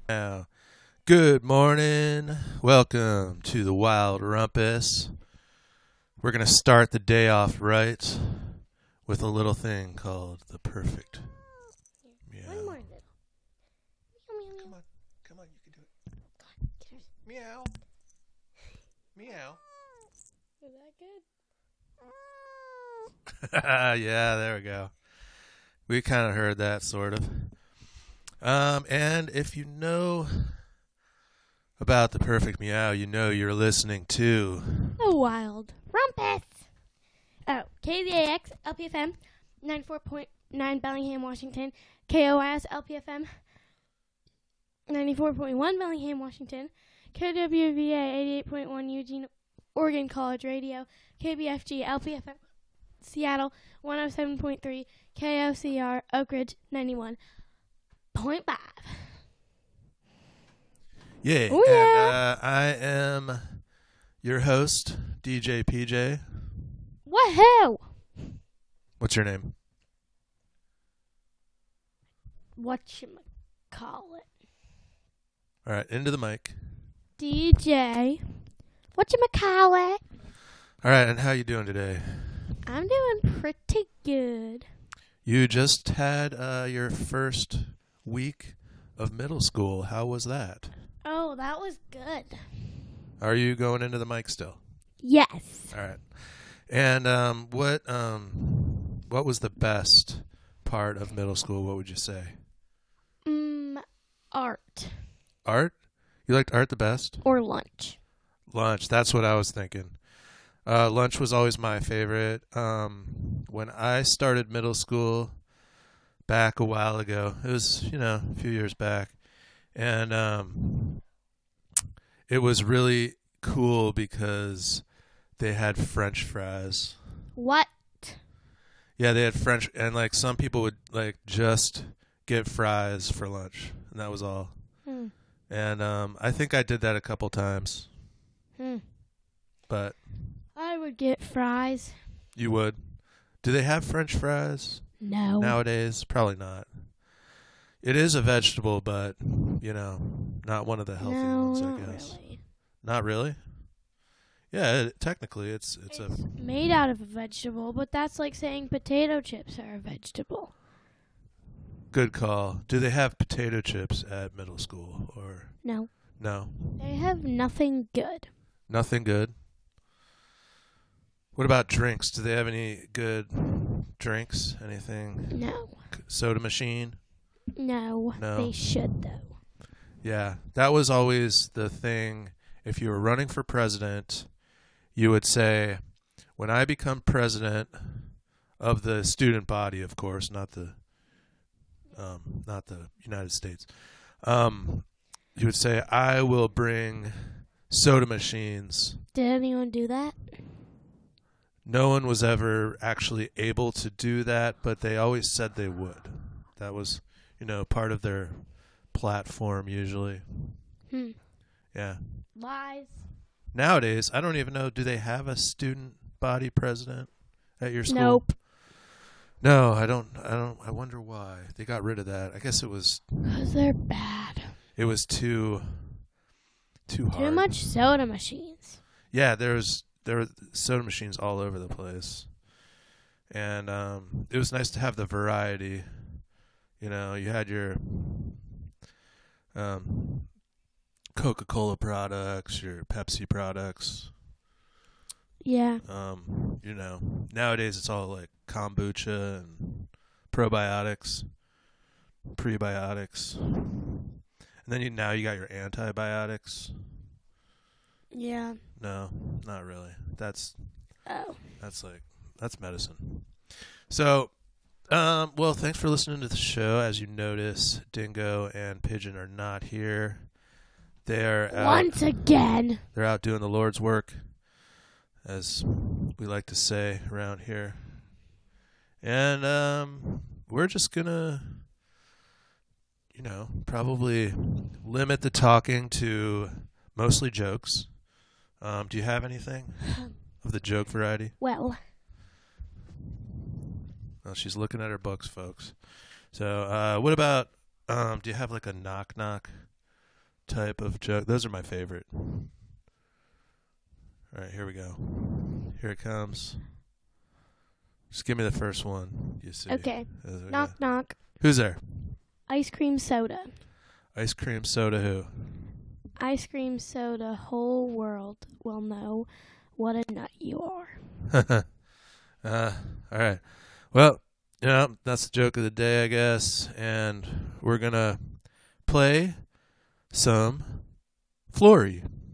Now, good morning. Welcome to the Wild Rumpus. We're going to start the day off right with a little thing called the perfect meow. One more little. Meow, meow, meow. Come on, you can do it. Come on, get her. Meow. Meow. Is that good? Yeah, there we go. We kind of heard that, sort of. And if you know about the perfect meow, you know you're listening to The Wild Rumpus. Oh, KZAX, LPFM, 94.9 Bellingham, Washington. KOS, LPFM, 94.1 Bellingham, Washington. KWVA, 88.1 Eugene, Oregon College Radio. KBFG, LPFM, Seattle, 107.3. KOCR, Oak Ridge, 91.5. Yeah. Oh, yeah. And I am your host, DJ PJ. Woohoo! What's your name? Whatchamacallit. All right, into the mic. DJ. Whatchamacallit. All right, and how you doing today? I'm doing pretty good. You just had your first week of middle school. How was that? Oh, that was good. Are you going into the mic still? Yes. All right. And what was the best part of middle school? What would you say? Art. Art? You liked art the best? Or lunch. Lunch. That's what I was thinking. Lunch was always my favorite. When I started middle school back a while ago, it was, a few years back, and it was really cool because they had French fries. What? Yeah, they had French, and like some people would like just get fries for lunch, and that was all. And I think I did that a couple times. But I would get fries. you would. Do they have French fries No. nowadays? Probably not. It is a vegetable, but not one of the healthy ones, I guess. Really. Not really? Yeah, technically it's a made out of a vegetable, but that's like saying potato chips are a vegetable. good call. Do they have potato chips at middle school or No. no? They have nothing good. Nothing good. What about drinks? Do they have any good drinks? Anything? No. Soda machine? No. No. They should, though. Yeah, that was always the thing. If you were running for president, you would say, when I become president of the student body, of course, not the United States, you would say, I will bring soda machines. Did anyone do that? No one was ever actually able to do that, but they always said they would. That was, part of their platform usually. Yeah. Lies. Nowadays, I don't even know, do they have a student body president at your school? Nope. No, I don't. I wonder why. They got rid of that. I guess it was 'Cause they're bad. it was too hard. Too much soda machines. Yeah, there were soda machines all over the place. And it was nice to have the variety. You had your Coca-Cola products, your Pepsi products. Yeah. Nowadays it's all like kombucha and probiotics, prebiotics. And then now you got your antibiotics. Yeah. No, not really. That's Oh. that's medicine. So, well, thanks for listening to the show. As you notice, Dingo and Pigeon are not here. They're Once again. They're out doing the Lord's work, as we like to say around here. And we're just gonna, probably limit the talking to mostly jokes. Do you have anything of the joke variety? Well, Well, she's looking at her books, folks. So, what about, do you have like a knock-knock type of joke. Those are my favorite. All right, here we go. Here it comes. Just give me the first one. You see. Okay. As we Knock, go. knock. Who's there? Ice cream soda. Ice cream soda who? Ice cream soda, whole world will know what a nut you are. All right. Well, that's the joke of the day, I guess. And we're going to play some Flory.